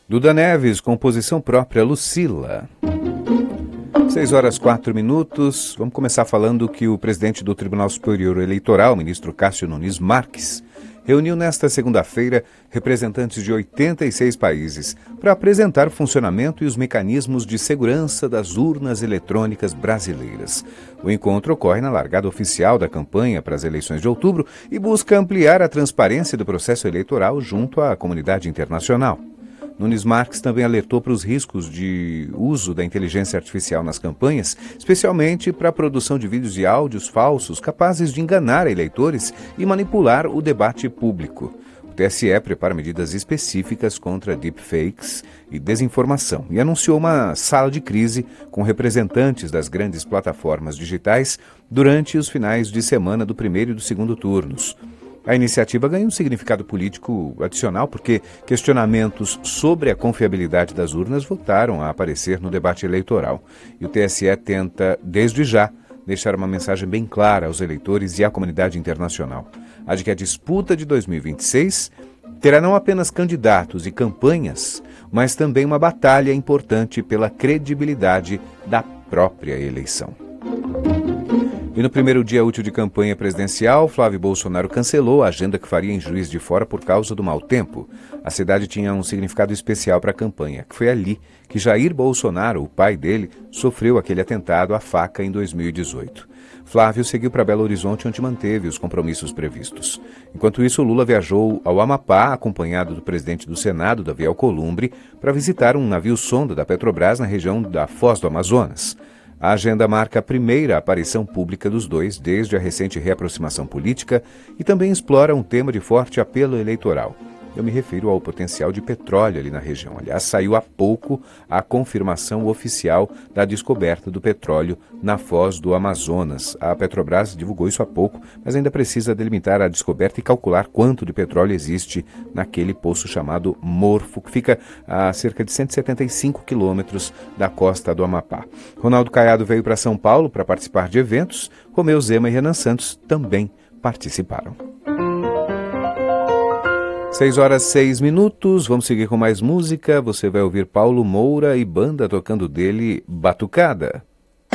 Duda Neves, composição própria, Lucila. 6h04. Vamos começar falando que o presidente do Tribunal Superior Eleitoral, ministro Cássio Nunes Marques, reuniu nesta segunda-feira representantes de 86 países para apresentar o funcionamento e os mecanismos de segurança das urnas eletrônicas brasileiras. O encontro ocorre na largada oficial da campanha para as eleições de outubro e busca ampliar a transparência do processo eleitoral junto à comunidade internacional. Nunes Marques também alertou para os riscos de uso da inteligência artificial nas campanhas, especialmente para a produção de vídeos e áudios falsos capazes de enganar eleitores e manipular o debate público. O TSE prepara medidas específicas contra deepfakes e desinformação e anunciou uma sala de crise com representantes das grandes plataformas digitais durante os finais de semana do primeiro e do segundo turnos. A iniciativa ganha um significado político adicional porque questionamentos sobre a confiabilidade das urnas voltaram a aparecer no debate eleitoral. E o TSE tenta, desde já, deixar uma mensagem bem clara aos eleitores e à comunidade internacional. A de que a disputa de 2026 terá não apenas candidatos e campanhas, mas também uma batalha importante pela credibilidade da própria eleição. E no primeiro dia útil de campanha presidencial, Flávio Bolsonaro cancelou a agenda que faria em Juiz de Fora por causa do mau tempo. A cidade tinha um significado especial para a campanha, que foi ali que Jair Bolsonaro, o pai dele, sofreu aquele atentado à faca em 2018. Flávio seguiu para Belo Horizonte, onde manteve os compromissos previstos. Enquanto isso, Lula viajou ao Amapá, acompanhado do presidente do Senado, Davi Alcolumbre, para visitar um navio-sonda da Petrobras na região da Foz do Amazonas. A agenda marca a primeira aparição pública dos dois desde a recente reaproximação política e também explora um tema de forte apelo eleitoral. Eu me refiro ao potencial de petróleo ali na região. Aliás, saiu há pouco a confirmação oficial da descoberta do petróleo na Foz do Amazonas. A Petrobras divulgou isso há pouco, mas ainda precisa delimitar a descoberta e calcular quanto de petróleo existe naquele poço chamado Morfo, que fica a cerca de 175 quilômetros da costa do Amapá. Ronaldo Caiado veio para São Paulo para participar de eventos. Romeu Zema e Renan Santos também participaram. 6h06. Vamos seguir com mais música. Você vai ouvir Paulo Moura e banda tocando dele Batucada.